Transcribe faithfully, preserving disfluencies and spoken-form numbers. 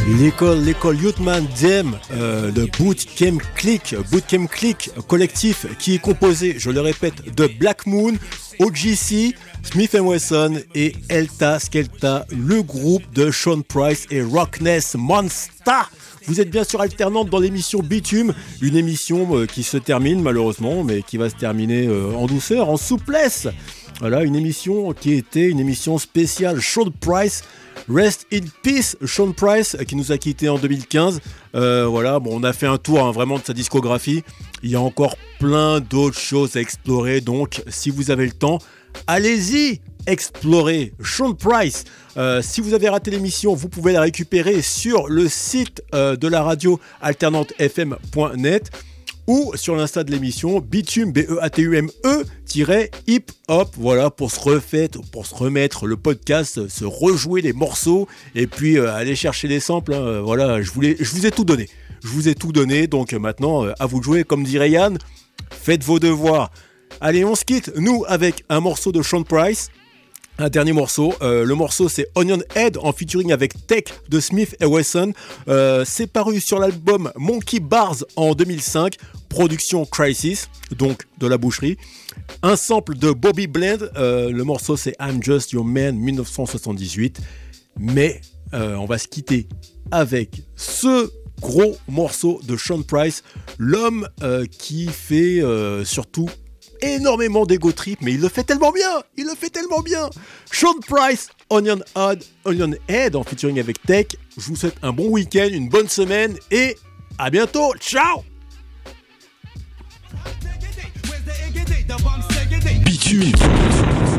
L'école, l'école Youthman Dem, euh, le Bootcamp Click, Bootcamp Click collectif qui est composé, je le répète, de Black Moon, O G C, Smith and Wesson et Elta Skelta, le groupe de Sean Price et Rockness Monster. Vous êtes bien sûr alternante dans l'émission Bitume, une émission euh, qui se termine malheureusement, mais qui va se terminer euh, en douceur, en souplesse. Voilà, une émission qui était une émission spéciale Sean Price. Rest in peace, Sean Price, qui nous a quittés en deux mille quinze. Euh, voilà, bon, on a fait un tour hein, vraiment de sa discographie. Il y a encore plein d'autres choses à explorer, donc si vous avez le temps, allez-y, explorez Sean Price. Euh, si vous avez raté l'émission, vous pouvez la récupérer sur le site euh, de la radio alternante f m point net ou sur l'insta de l'émission Bitume, B E A T U M E hip hop, voilà, pour se refaire, pour se remettre le podcast, se rejouer les morceaux et puis euh, aller chercher les samples, hein, voilà, je, voulais, je vous ai tout donné, je vous ai tout donné, donc maintenant, euh, à vous de jouer, comme dirait Yann, faites vos devoirs. Allez, on se quitte, nous, avec un morceau de Sean Price. Un dernier morceau, euh, le morceau c'est Onion Head en featuring avec Tech de Smith and Wesson. Euh, c'est paru sur l'album Monkey Bars en deux mille cinq, production Crisis, donc de la boucherie. Un sample de Bobby Blend, euh, le morceau c'est I'm Just Your Man dix-neuf cent soixante-dix-huit. Mais euh, on va se quitter avec ce gros morceau de Sean Price, l'homme euh, qui fait euh, surtout énormément d'ego trip, mais il le fait tellement bien, il le fait tellement bien. Sean Price, Onion Head, Onion Head en featuring avec Tech. Je vous souhaite un bon week-end, une bonne semaine et à bientôt. Ciao. Bitume.